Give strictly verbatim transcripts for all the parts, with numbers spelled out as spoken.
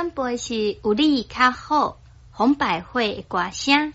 点播是有你较好，红百惠的歌声。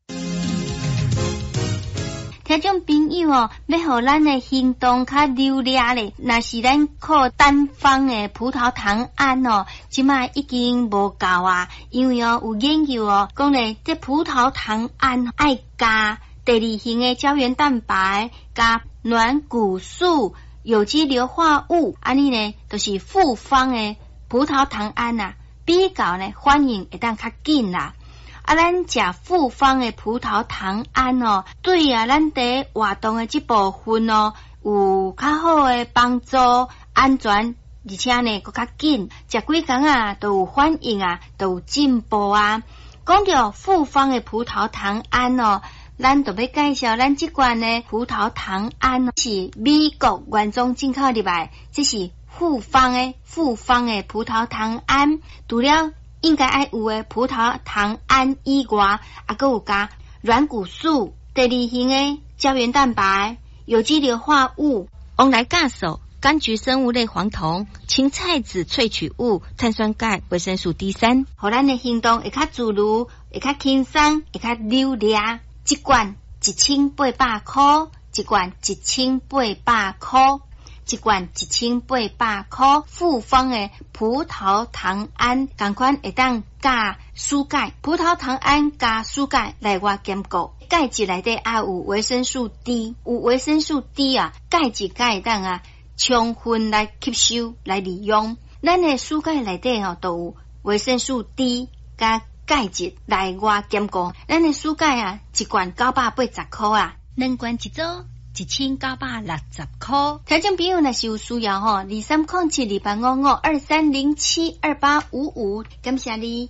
听众朋友哦，要互咱的行动较流利咧，若是咱靠单方的葡萄糖胺哦，即卖已经无够啊，因为哦有研究哦，讲咧这葡萄糖胺爱加第二型的胶原蛋白、加软骨素、有机硫化物，安尼呢都是复方的葡萄糖胺啊，比较呢反应会当较紧啦。啊，咱食复方的葡萄糖胺哦，对啊，咱伫活动的这部分哦，有较好的帮助，安全，而且呢，佫较紧，食几工啊，都有反应啊，都有进步啊。讲到复方的葡萄糖胺哦，咱就要介绍咱这款的葡萄糖胺是美国原装进口入来，这是复方的复方的葡萄糖胺，除了应该爱有的葡萄糖胺以外，还佫有加软骨素、第二型的胶原蛋白、有机硫化物、翁来酵素、柑橘生物类黄酮、青菜籽萃取物、碳酸钙、维生素 D 三，互咱的行动会较自如，会较轻松，会较流利。一罐一千八百块，一罐一千八百块。一罐一千八百块，复方的葡萄糖胺，同款会当加蔬钙，葡萄糖胺加蔬钙来我兼顾。钙质内底也有维生素 D， 有维生素 D 啊，钙质钙当啊充分来吸收来利用。咱的蔬钙内底吼都有维生素 D 加钙质来我兼顾。咱的蔬钙啊，一罐九百八十块啊，两罐一组。一千九百六十块，听众朋友若是有需要吼，二三零七二八五五二三零七二八五五，感谢你。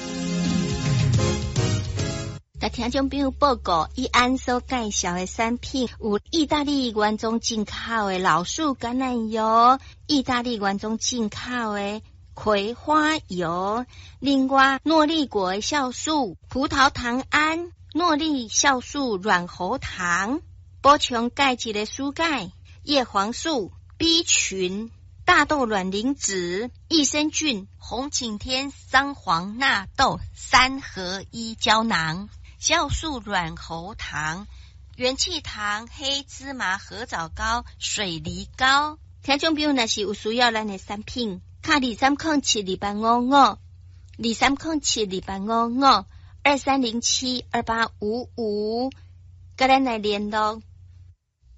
甲听众朋友报告，以安所介绍的产品有意大利原装进口的老树橄榄油，意大利原装进口的葵花油，另外诺丽果酵素、葡萄糖胺、诺丽酵素软喉糖。补充钙质的蔬钙、叶黄素、B 群、大豆卵磷脂、益生菌、红景天桑黄纳豆三合一胶囊、酵素软喉糖、元气糖、黑芝麻合枣膏、水梨膏。听众朋友若是有需要咱的产品，卡二三零七二八五五，二三零七二八五五，二三零七二八五五，跟咱来联络。